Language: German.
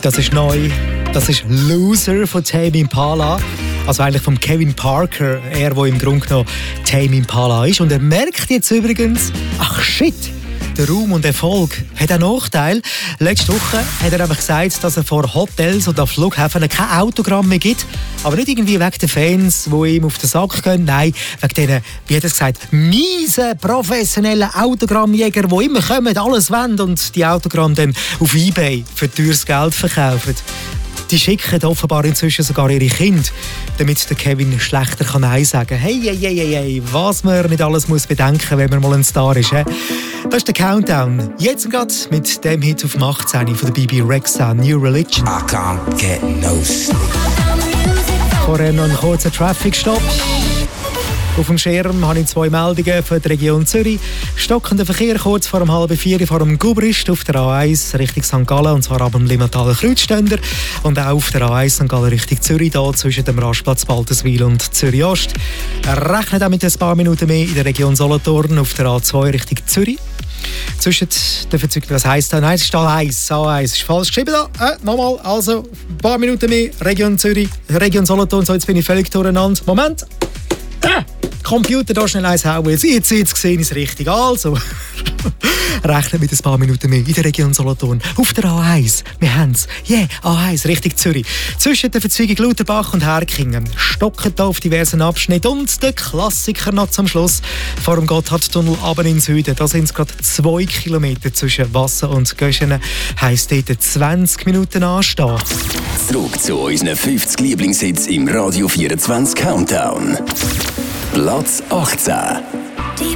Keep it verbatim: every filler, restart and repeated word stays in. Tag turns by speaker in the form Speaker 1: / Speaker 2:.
Speaker 1: Das ist neu. Das ist «Loser» von Tame Impala. Also eigentlich von Kevin Parker. Er, der im Grunde genommen Tame Impala ist. Und er merkt jetzt übrigens, ach shit, der Ruhm und Erfolg hat einen Nachteil. Letzte Woche hat er einfach gesagt, dass er vor Hotels oder Flughäfen kein Autogramm mehr gibt. Aber nicht irgendwie wegen den Fans, die ihm auf den Sack gehen. Nein, wegen diesen, wie hat er gesagt, miesen, professionellen Autogrammjäger, die immer kommen, alles wollen und die Autogramme dann auf eBay für teures Geld verkaufen. Die schicken offenbar inzwischen sogar ihre Kinder, damit der Kevin schlechter kann Nein sagen kann. Hey, hey, hey, hey, was man nicht alles muss bedenken, wenn man mal ein Star ist. He? Das ist der Countdown. Jetzt gerade mit dem Hit auf dem achtzehn von der B B Rexha, New Religion.
Speaker 2: I can't get no sleep.
Speaker 1: Vorher noch ein kurzer Traffic-Stop. Auf dem Schirm habe ich zwei Meldungen für die Region Zürich. Stockender Verkehr kurz vor um halb vier vor dem Gubrist auf der A eins Richtung Sankt Gallen, und zwar ab dem Limmataler Kreuzständer. Und auch auf der A eins Sankt Gallen Richtung Zürich, da zwischen dem Rastplatz Baltenswil und Zürich Ost. Rechnet auch mit ein paar Minuten mehr in der Region Solothurn auf der A zwei Richtung Zürich. Zwischen den Verzügten, was heisst das? Nein, es ist A eins. A eins ist falsch geschrieben da. Äh, nochmal, also ein paar Minuten mehr. Region Zürich, Region Solothurn. So, jetzt bin ich völlig durcheinander. Moment. Äh, Computer da schnell eins hauen. Jetzt, jetzt, jetzt sehe ich es richtig. Also, rechnet mit ein paar Minuten mehr in der Region Solothurn. Auf der A eins. Wir haben es. Yeah, A eins Richtung Zürich. Zwischen der Verzweigung Lauterbach und Herkingen. Stocken da auf diversen Abschnitten. Und der Klassiker noch zum Schluss. Vor dem Gotthardtunnel runter in den Süden. Da sind es gerade zwei Kilometer zwischen Wasser und Göschenen. Heisst dort zwanzig Minuten anstehen.
Speaker 3: Zurück zu unseren fünfzig Lieblingshits im Radio vierundzwanzig Countdown. Platz achtzehn.